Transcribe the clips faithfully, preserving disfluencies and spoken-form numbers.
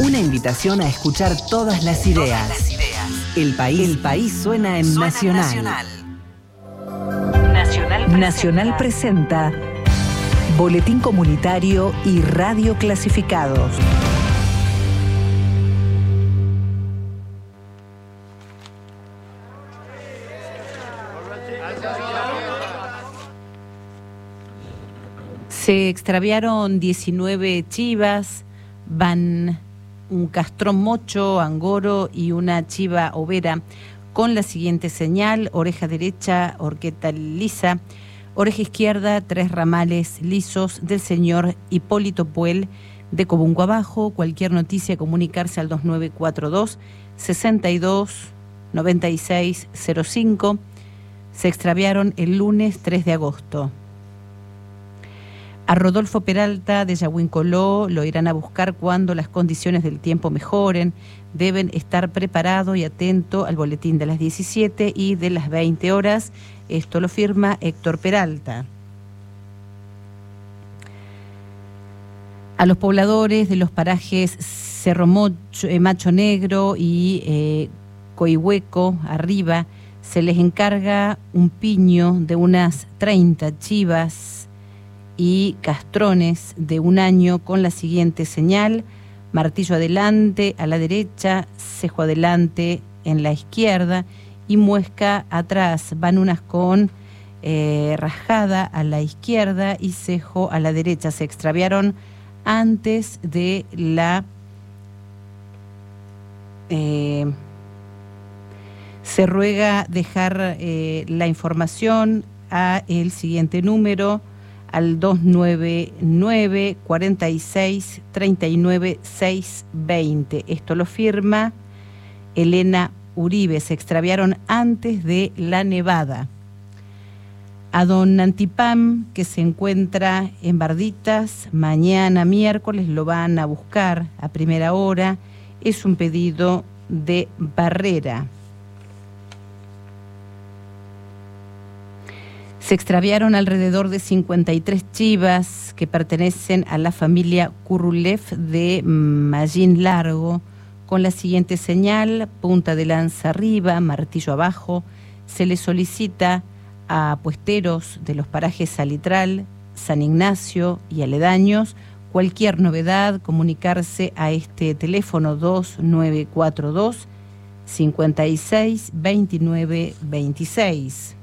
Una invitación a escuchar todas las ideas. Todas las ideas. El país, el país suena en suena Nacional. Nacional. Nacional presenta. Nacional presenta Boletín Comunitario y Radio Clasificados. Se extraviaron diecinueve chivas, van un castrón mocho, angoro y una chiva overa con la siguiente señal: oreja derecha, horqueta lisa, oreja izquierda, tres ramales lisos del señor Hipólito Puel de Cobunco Abajo. Cualquier noticia, comunicarse al dos nueve cuatro dos, sesenta y dos, noventa y seis cero cinco. Se extraviaron el lunes tres de agosto. A Rodolfo Peralta de Yahuincoló lo irán a buscar cuando las condiciones del tiempo mejoren. Deben estar preparado y atento al boletín de las diecisiete y de las veinte horas. Esto lo firma Héctor Peralta. A los pobladores de los parajes Cerro Mocho, eh, Macho Negro y eh, Coihueco, arriba, se les encarga un piño de unas treinta chivas y castrones de un año con la siguiente señal: martillo adelante a la derecha, cejo adelante en la izquierda y muesca atrás. Van unas con eh, rajada a la izquierda y cejo a la derecha. Se extraviaron antes de la... Eh, se ruega dejar eh, la información a el siguiente número, al dos nueve nueve, cuarenta y seis, treinta y nueve, seiscientos veinte. Esto lo firma Elena Uribe. Se extraviaron antes de la nevada. A don Antipam, que se encuentra en Barditas, mañana miércoles lo van a buscar a primera hora. Es un pedido de Barrera. Se extraviaron alrededor de cincuenta y tres chivas que pertenecen a la familia Currulev de Mallín Largo, con la siguiente señal: punta de lanza arriba, martillo abajo. Se les solicita a puesteros de los parajes Salitral, San Ignacio y aledaños cualquier novedad, comunicarse a este teléfono dos nueve cuatro dos, cincuenta y seis, veintinueve veintiséis.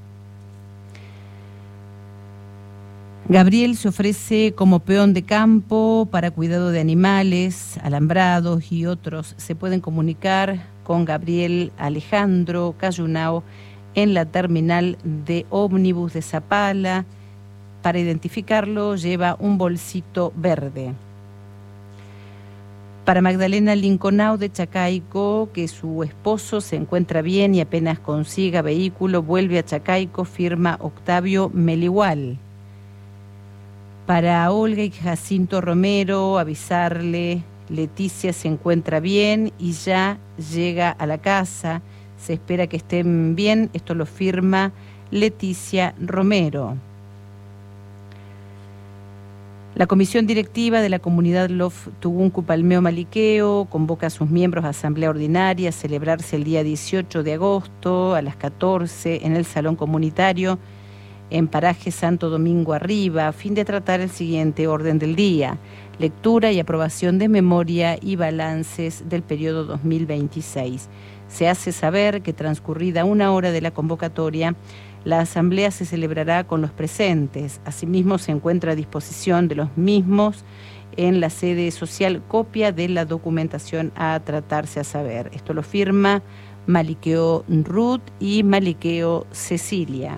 Gabriel se ofrece como peón de campo para cuidado de animales, alambrados y otros. Se pueden comunicar con Gabriel Alejandro Cayunao en la terminal de ómnibus de Zapala. Para identificarlo lleva un bolsito verde. Para Magdalena Linconao de Chacaico, que su esposo se encuentra bien y apenas consiga vehículo, vuelve a Chacaico, firma Octavio Meligual. Para Olga y Jacinto Romero, avisarle: Leticia se encuentra bien y ya llega a la casa. Se espera que estén bien. Esto lo firma Leticia Romero. La comisión directiva de la comunidad Lof Tuguncu Palmeo Maliqueo convoca a sus miembros a asamblea ordinaria a celebrarse el día dieciocho de agosto a las catorce en el salón comunitario en paraje Santo Domingo Arriba, a fin de tratar el siguiente orden del día: lectura y aprobación de memoria y balances del periodo dos mil veintiséis. Se hace saber que, transcurrida una hora de la convocatoria, la asamblea se celebrará con los presentes. Asimismo, se encuentra a disposición de los mismos en la sede social copia de la documentación a tratarse a saber. Esto lo firma Maliqueo Ruth y Maliqueo Cecilia.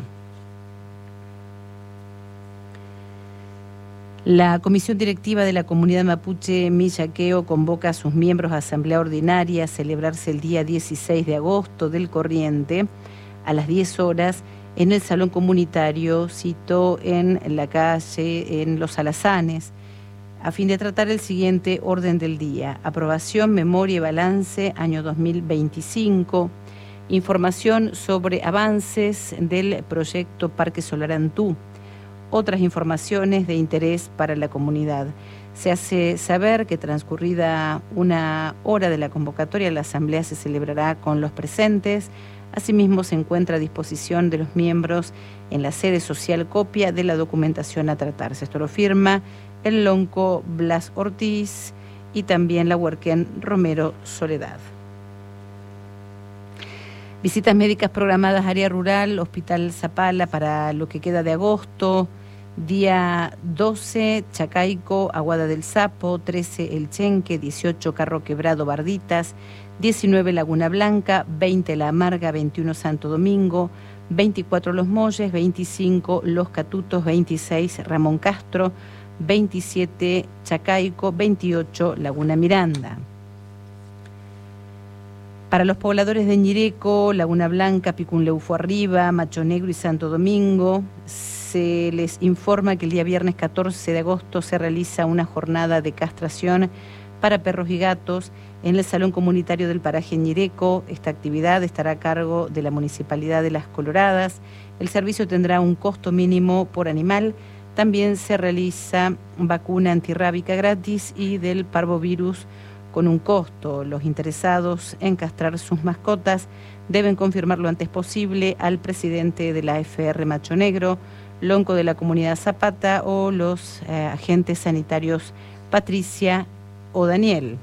La comisión directiva de la comunidad mapuche Millaqueo convoca a sus miembros a asamblea ordinaria a celebrarse el día dieciséis de agosto del corriente a las diez horas en el salón comunitario, cito en la calle, en Los Alazanes, a fin de tratar el siguiente orden del día: aprobación, memoria y balance año dos mil veinticinco, información sobre avances del proyecto Parque Solar Antú, otras informaciones de interés para la comunidad. Se hace saber que transcurrida una hora de la convocatoria, la asamblea se celebrará con los presentes. Asimismo, se encuentra a disposición de los miembros en la sede social copia de la documentación a tratarse. Esto lo firma el lonco Blas Ortiz y también la huerquén Romero Soledad. Visitas médicas programadas área rural, Hospital Zapala para lo que queda de agosto. Día doce, Chacaico, Aguada del Sapo, trece, El Chenque, dieciocho, Carro Quebrado, Barditas, diecinueve, Laguna Blanca, veinte, La Amarga, veintiuno, Santo Domingo, veinticuatro, Los Molles, veinticinco, Los Catutos, veintiséis, Ramón Castro, veintisiete, Chacaico, veintiocho, Laguna Miranda. Para los pobladores de Ñireco, Laguna Blanca, Picunleufo Arriba, Macho Negro y Santo Domingo, se les informa que el día viernes catorce de agosto se realiza una jornada de castración para perros y gatos en el Salón Comunitario del Paraje Ñireco. Esta actividad estará a cargo de la Municipalidad de Las Coloradas. El servicio tendrá un costo mínimo por animal. También se realiza vacuna antirrábica gratis y del parvovirus con un costo. Los interesados en castrar sus mascotas deben confirmar lo antes posible al presidente de la A F R Macho Negro, lonco de la comunidad Zapata o los eh, agentes sanitarios Patricia o Daniel.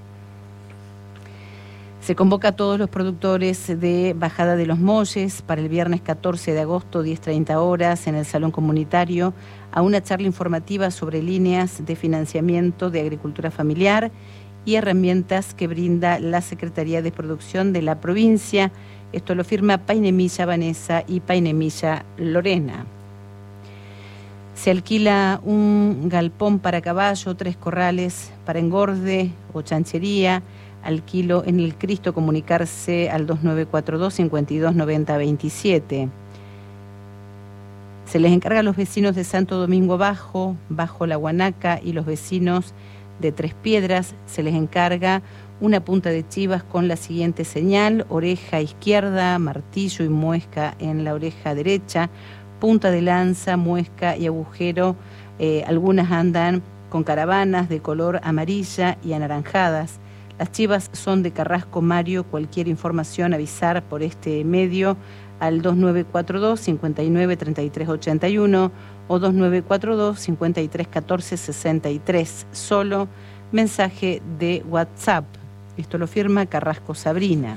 Se convoca a todos los productores de Bajada de los Molles para el viernes catorce de agosto, diez treinta horas, en el Salón Comunitario, a una charla informativa sobre líneas de financiamiento de agricultura familiar y herramientas que brinda la Secretaría de Producción de la provincia. Esto lo firma Painemilla Vanessa y Painemilla Lorena. Se alquila un galpón para caballo, tres corrales para engorde o chanchería. Alquilo en el Cristo, comunicarse al dos nueve cuatro dos, cinco dos nueve cero dos siete. Se les encarga a los vecinos de Santo Domingo Bajo, Bajo La Guanaca y los vecinos de Tres Piedras, se les encarga una punta de chivas con la siguiente señal: oreja izquierda, martillo y muesca en la oreja derecha, punta de lanza, muesca y agujero. Eh, algunas andan con caravanas de color amarilla y anaranjadas. Las chivas son de Carrasco Mario. Cualquier información, avisar por este medio al dos nueve cuatro dos, cinco nueve, tres tres ocho uno o dos nueve cuatro dos, cinco tres uno cuatro, seis tres. Solo mensaje de WhatsApp. Esto lo firma Carrasco Sabrina.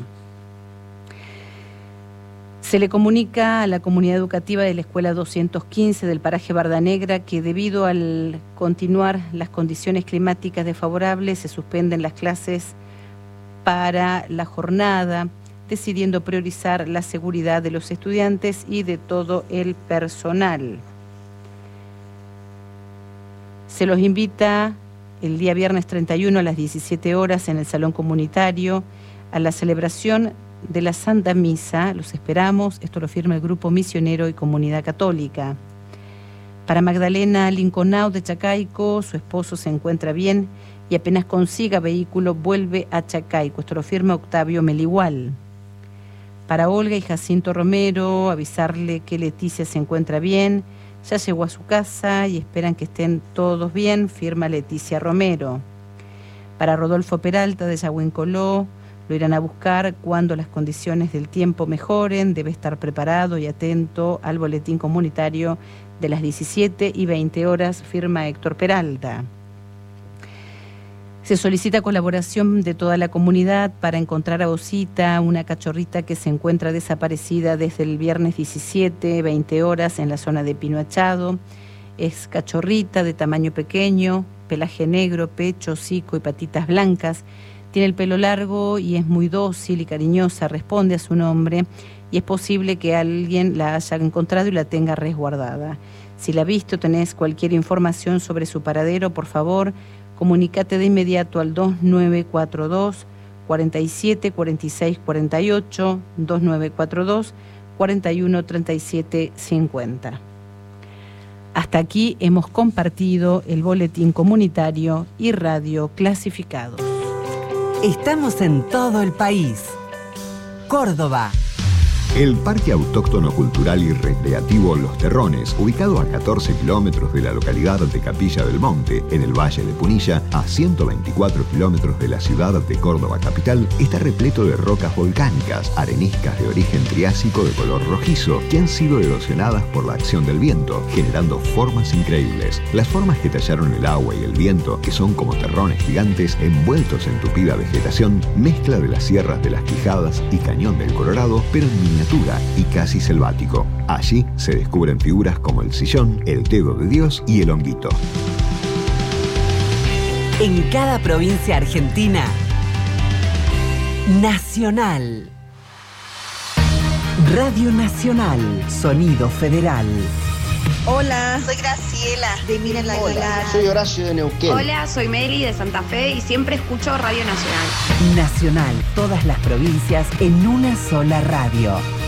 Se le comunica a la comunidad educativa de la Escuela doscientos quince del paraje Barda Negra que debido al continuar las condiciones climáticas desfavorables se suspenden las clases para la jornada, decidiendo priorizar la seguridad de los estudiantes y de todo el personal. Se los invita el día viernes treinta y uno a las diecisiete horas en el Salón Comunitario a la celebración de la Santa Misa. Los esperamos. Esto lo firma el Grupo Misionero y Comunidad Católica. Para Magdalena Linconau de Chacaico, su esposo se encuentra bien y apenas consiga vehículo vuelve a Chacaico. Esto lo firma Octavio Meligual. Para Olga y Jacinto Romero, avisarle que Leticia se encuentra bien, ya llegó a su casa y esperan que estén todos bien, firma Leticia Romero. Para Rodolfo Peralta de Yahuencoló, lo irán a buscar cuando las condiciones del tiempo mejoren. Debe estar preparado y atento al boletín comunitario de las diecisiete y veinte horas, firma Héctor Peralta. Se solicita colaboración de toda la comunidad para encontrar a Osita, una cachorrita que se encuentra desaparecida desde el viernes diecisiete, veinte horas, en la zona de Pino Achado. Es cachorrita de tamaño pequeño, pelaje negro, pecho, hocico y patitas blancas. Tiene el pelo largo y es muy dócil y cariñosa, responde a su nombre y es posible que alguien la haya encontrado y la tenga resguardada. Si la has visto, tenés cualquier información sobre su paradero, por favor, comunícate de inmediato al dos nueve cuatro dos, cuatro siete, cuatro seis cuatro ocho, dos nueve cuatro dos, cuatro uno, tres siete cinco cero. Hasta aquí hemos compartido el boletín comunitario y radio clasificados. Estamos en todo el país. Córdoba. El Parque Autóctono Cultural y Recreativo Los Terrones, ubicado a catorce kilómetros de la localidad de Capilla del Monte, en el Valle de Punilla, a ciento veinticuatro kilómetros de la ciudad de Córdoba capital, está repleto de rocas volcánicas, areniscas de origen triásico de color rojizo, que han sido erosionadas por la acción del viento, generando formas increíbles. Las formas que tallaron el agua y el viento, que son como terrones gigantes envueltos en tupida vegetación, mezcla de las sierras de las Quijadas y Cañón del Colorado, pero en miniatura y casi selvático. Allí se descubren figuras como el sillón, el dedo de Dios y el honguito. En cada provincia argentina, Nacional. Radio Nacional, sonido federal. Hola, soy Graciela de Mira la Hola, soy Horacio de Neuquén. Hola, soy Meli de Santa Fe y siempre escucho Radio Nacional. Nacional, todas las provincias en una sola radio.